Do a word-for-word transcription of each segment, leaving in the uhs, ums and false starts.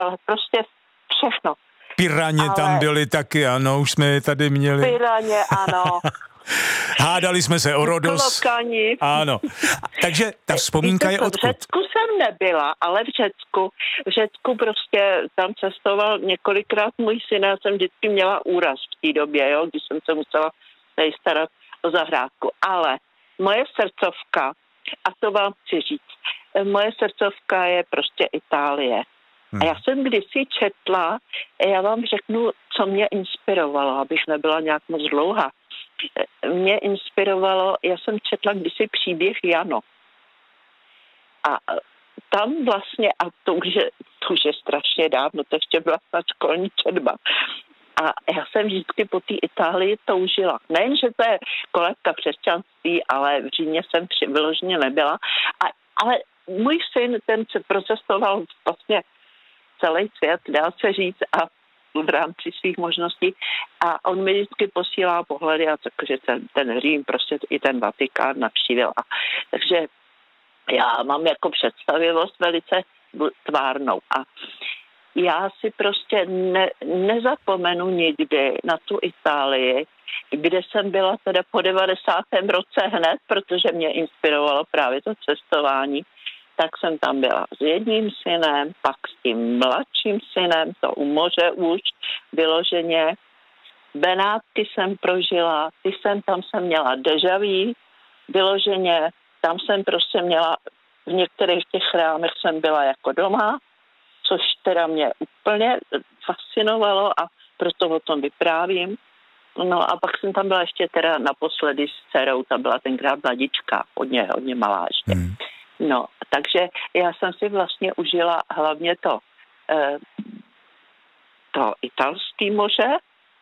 prostě všechno. Piraně ale... tam byly taky, ano, už jsme je tady měli. Piraně, ano. Hádali jsme se o Rodos. Klokani. Ano. Takže ta vzpomínka je odkud? V Řecku jsem nebyla, ale v Řecku, v Řecku prostě tam cestoval několikrát můj syn, já jsem vždycky měla úraz v té době, jo, když jsem se musela tady starat o zahrádku. Ale moje srdcovka, a to vám chci říct, moje srdcovka je prostě Itálie. A já jsem kdysi četla, já vám řeknu, co mě inspirovalo, abych nebyla nějak moc dlouhá. Mě inspirovalo, já jsem četla kdysi příběh Jano. A tam vlastně, a to už je, to už je strašně dávno, to ještě byla snad školní četba. A já jsem vždycky po té Itálii toužila. Nejen, že to je kolébka křesťanství, ale v Římě jsem vyloženě nebyla. A, ale můj syn, ten se procestoval vlastně celý svět, dá se říct, a v rámci svých možností. A on mi vždycky posílá pohledy a takže ten, ten Řím, prostě i ten Vatikán navštívil. A, takže já mám jako představivost velice tvárnou. A já si prostě ne, nezapomenu nikdy na tu Itálii, kde jsem byla teda po devadesátém roce hned, protože mě inspirovalo právě to cestování. Tak jsem tam byla s jedním synem, pak s tím mladším synem, to u moře už vyloženě. Benátky jsem prožila, ty jsem, tam jsem měla déjà vu, vyloženě, tam jsem prostě měla, v některých těch chrámech jsem byla jako doma, což teda mě úplně fascinovalo a proto o tom vyprávím. No a pak jsem tam byla ještě teda naposledy s dcerou, ta byla tenkrát mladička, hodně, hodně malá ještě. Hmm. No, takže já jsem si vlastně užila hlavně to, eh, to italské moře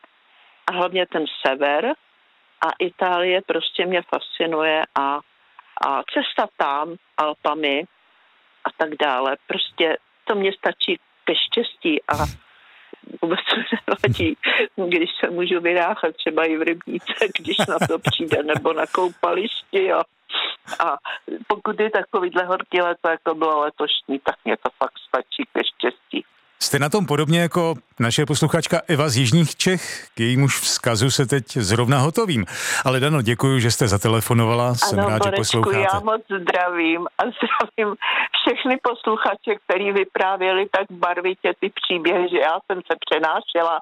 a hlavně ten sever a Itálie prostě mě fascinuje a, a cesta tam, Alpami a tak dále, prostě to mě stačí ke štěstí a vůbec to nevadí, když se můžu vyráchat třeba i v rybníce, když na to přijde, nebo na koupališti, jo. A pokud je takovýhle horký léto, jako bylo letošní, tak mě to fakt stačí ke štěstí. Jste na tom podobně jako naše posluchačka Eva z Jižních Čech, k jejímuž vzkazu se teď zrovna hotovím. Ale Dano, děkuji, že jste zatelefonovala, jsem ano, rád, Borečku, že posloucháte. Já moc zdravím a zdravím všechny posluchače, který vyprávěli tak barvitě ty příběhy, že já jsem se přenášela.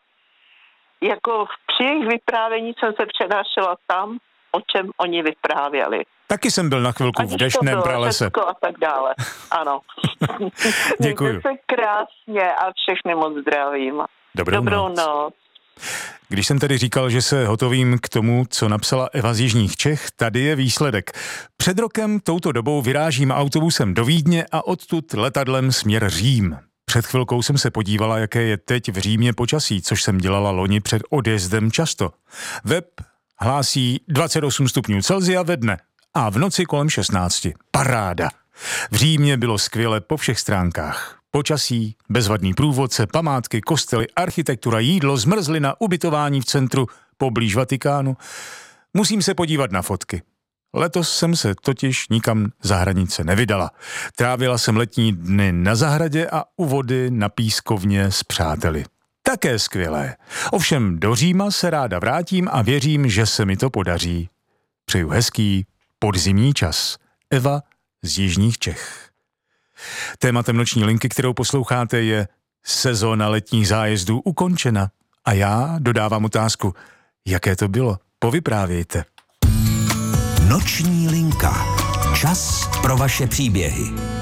Jako při jejich vyprávění jsem se přenášela tam, o čem oni vyprávěli. Taky jsem byl na chvilku v deštném pralese. A tak dále, ano. Děkuji. Mějte se krásně a všechny moc zdravím. Dobrou, Dobrou noc. noc. Když jsem tedy říkal, že se hotovím k tomu, co napsala Eva z Jižních Čech, tady je výsledek. Před rokem touto dobou vyrážím autobusem do Vídně a odtud letadlem směr Řím. Před chvilkou jsem se podívala, jaké je teď v Římě počasí, což jsem dělala loni před odjezdem často. Web hlásí dvacet osm stupňů Celsia ve dne a v noci kolem šestnáct. Paráda. V Římě bylo skvěle po všech stránkách. Počasí, bezvadný průvodce, památky, kostely, architektura, jídlo, zmrzlina, ubytování v centru poblíž Vatikánu. Musím se podívat na fotky. Letos jsem se totiž nikam za hranice nevydala. Trávila jsem letní dny na zahradě a u vody na pískovně s přáteli. Také skvělé. Ovšem do Říma se ráda vrátím a věřím, že se mi to podaří. Přeju hezký podzimní čas. Eva z Jižních Čech. Tématem noční linky, kterou posloucháte, je sezóna letních zájezdů ukončena. A já dodávám otázku, jaké to bylo? Povyprávějte. Noční linka. Čas pro vaše příběhy.